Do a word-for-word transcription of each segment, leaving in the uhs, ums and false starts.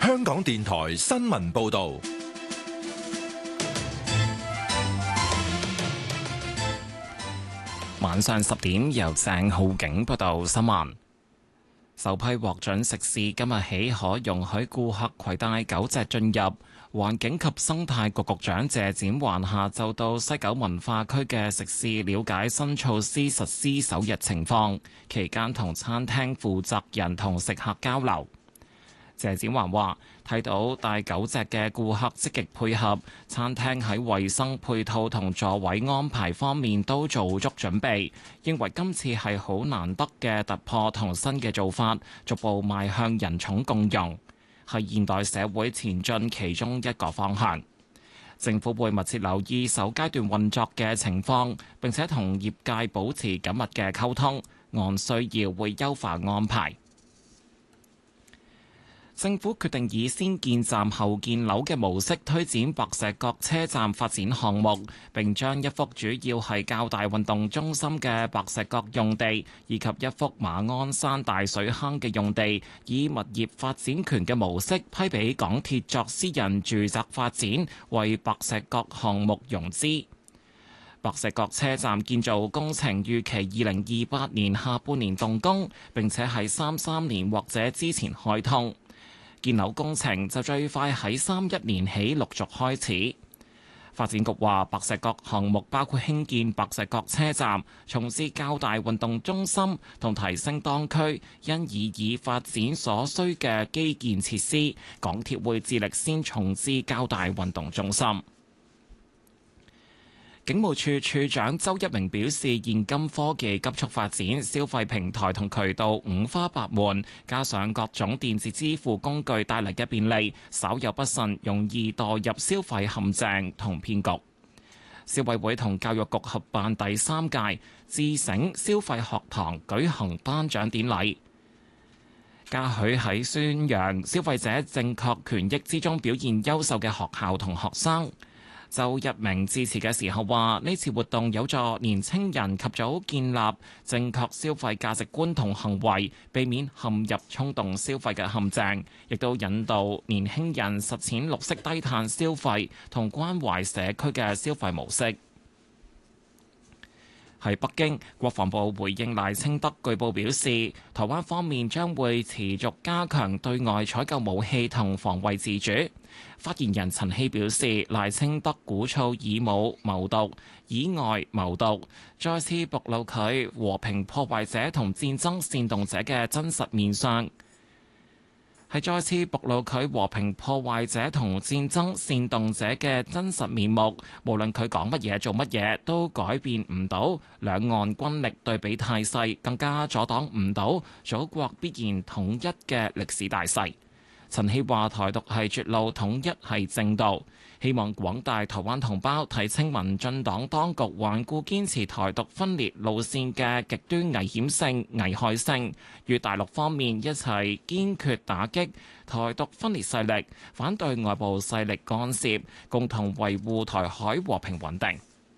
香港電台新聞報道。 晚上十點，由鄭浩景報道新聞。首批獲准食肆今日起可容許顧客攜帶狗隻進入。環境及生態局局長謝展寰下晝到西九文化區嘅食肆了解新措施實施首日情況，期間同餐廳負責人同食客交流。謝展寰話：睇到帶狗隻嘅顧客積極配合，餐廳喺衛生配套同座位安排方面都做足準備，認為今次係好難得嘅突破同新嘅做法，逐步邁向人寵共融，係現代社會前進其中一個方向。政府會密切留意首階段運作嘅情況，並且同業界保持緊密嘅溝通，按需要會優化安排。政府決定以先建站後建樓嘅模式推展白石角車站發展項目，並將一幅主要係較大運動中心嘅白石角用地，以及一幅馬鞍山大水坑嘅用地，以物業發展權嘅模式批俾港鐵作私人住宅發展，為白石角項目融資。白石角車站建造工程預期二零二八年下半年動工，並且喺三三年或者之前開通。建樓工程就最快喺三一年起陸續開始。發展局話，白石角項目包括興建白石角車站、重置較大運動中心同提升當區因而以發展所需嘅基建設施。港鐵會致力先重置較大運動中心。警務處處長周一鳴表示，現今科技急速發展，消費平台同渠道五花八門，加上各種電子支付工具帶嚟嘅便利，稍有不慎容易墮入消費陷阱同騙局。消委會同教育局合辦第三屆智醒消費學堂舉行頒獎典禮，嘉許喺宣揚消費者正確權益之中表現優秀嘅學校同學生。周一鳴致辭嘅時候話：呢次活動有助年青人及早建立正確消費價值觀同行為，避免陷入衝動消費嘅陷阱，亦都引導年輕人實踐綠色低碳消費同關懷社區嘅消費模式。喺北京，國防部回應賴清德據報表示，台灣方面將會持續加強對外採購武器同防衛自主。發言人陳希表示，賴清德鼓噪以武謀獨、以外謀獨，再次暴露佢和平破壞者同戰爭煽動者嘅真實面相，係再次暴露佢和平破壞者同戰爭煽動者嘅真實面目。無論佢講乜嘢做乜嘢，都改變唔到兩岸軍力對比態勢，更加阻擋唔到祖國必然統一嘅歷史大勢。陳希話：台獨係絕路，統一係正道。希望廣大台灣同胞睇清民進黨當局頑固堅持台獨分裂路線嘅極端危險性、危害性，與大陸方面一齊堅決打擊台獨分裂勢力，反對外部勢力干涉，共同維護台海和平穩定。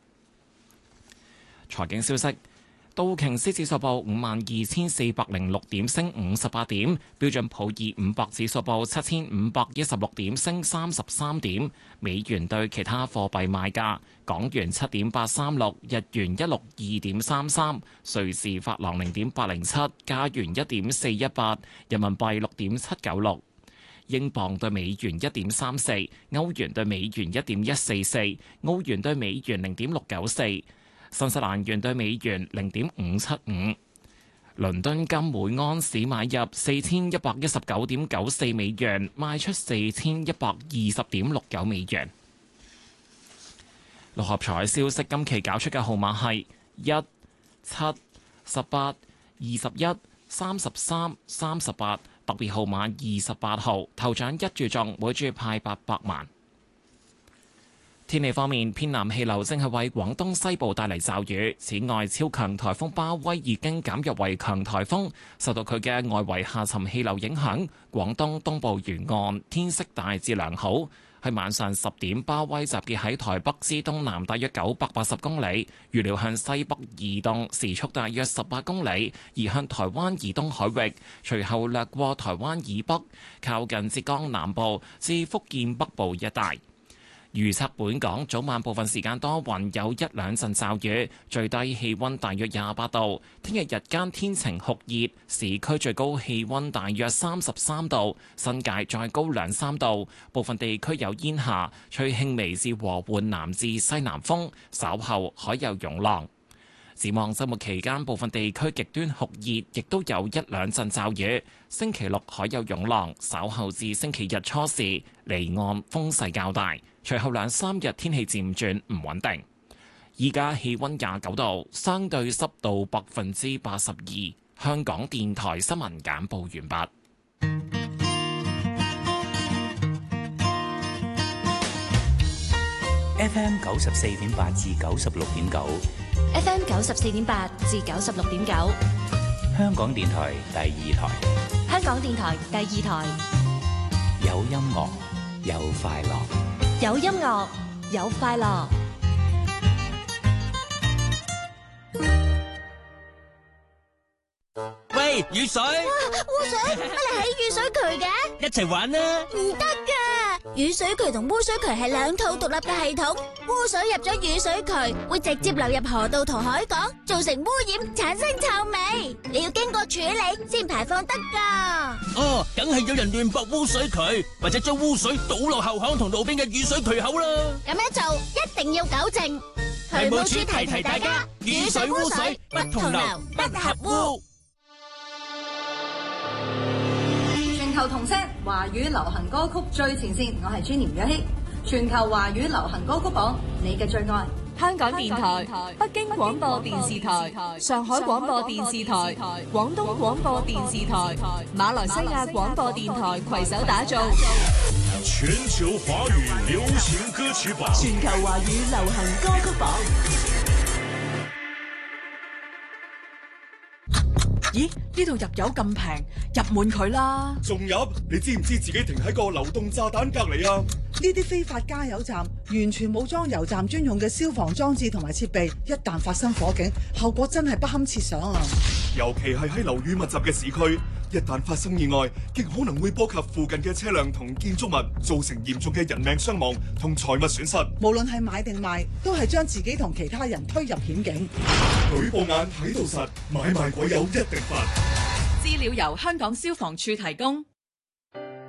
財經消息。道瓊斯指數報五萬二千四百零六點，升五十八點；標準普爾五百指數報七千五百一十六點，升三十三點。美元對其他貨幣賣價：港元七點八三六，日元一六二點三三，瑞士法郎零點八零七，加元一點四一八，人民幣六點七九六，英鎊對美元一點三四，歐元對美元一點一四四，澳元對美元零點六九四。新西蘭元對美元零點五七五，倫敦金每安士買入四千一百一十九點九四美元，賣出四千一百二十點六九美元。六合彩消息，今期搞出嘅號碼係一、七、十八、二十一、三十三、三十八，特別號碼二十八號，頭獎一注中，每注派八百萬。天氣方面，偏南氣流正係為廣東西部帶嚟驟雨。此外，超強颱風巴威已經減弱為強颱風，受到佢嘅外圍下沉氣流影響，廣東東部沿岸天色大致良好。 喺晚上十點，巴威集結喺台北之東南大約九百八十公里，預料向西北移動，時速大約十八公里，移向台灣以東海域，隨後掠過台灣以北，靠近浙江南部至福建北部一帶。預測本港早晚部分時間多雲，有一兩陣驟雨，最低氣溫大約廿八度。聽日日間天晴酷熱，市區最高氣溫大約三十三度，新界再高兩三度。部分地區有煙霞，吹輕微至和緩南至西南風，稍後海有湧浪。展望週末期間，部分地區極端酷熱，亦都有一兩陣驟雨。星期六海有湧浪，稍後至星期日初時離岸風勢較大。隨後兩三日天氣漸轉唔穩定。依家氣溫廿九度，相對濕度百分之八十二。香港電台新聞簡報完畢。 F M 九十四點八至九十六點九 ，F M 九十四點八至九十六點九， 香港電台第二台。 香港電台第二台， 有音樂，有快樂。 有音樂，有快樂。 喂，雨水！ 污水，乜你喺雨水渠嘅？ 一齊玩啦！ 唔得噶，雨水渠同污水渠係兩套獨立嘅系統。污水入咗雨水渠，會直接流入河道同海港，造成污染，產生臭味。你要經過處理先排放得噶。 哦，梗係有人亂駁污水渠，或者將污水倒落後巷同路邊嘅雨水渠口啦。 咁樣做一定要糾正。 渠務署提提大家，雨水污水不同流，不合污。 全球同聲華語流行歌曲最前線，我係朱年若希。全球華語流行歌曲榜，你嘅最愛。 香港電台、北京廣播電視台、上海廣播電視台、廣東廣播電視台、馬來西亞廣播電台攜手打造全球華語流行歌曲榜。 全球華語流行歌曲榜。 咦？呢度入油咁平，入滿佢啦！ 仲入？你知唔知自己停喺個流動炸彈隔離啊？ 呢啲非法加油站完全冇裝油站專用嘅消防裝置同埋設備，一旦發生火警，後果真係不堪設想啊！ 尤其係喺樓宇密集嘅市區，一旦發生意外，極可能會波及附近嘅車輛同建築物，造成嚴重嘅人命傷亡同財物損失。 無論係買定賣，都係將自己同其他人推入險境。 舉報眼睇到實，買賣鬼友一定罰。 資料由香港消防處提供。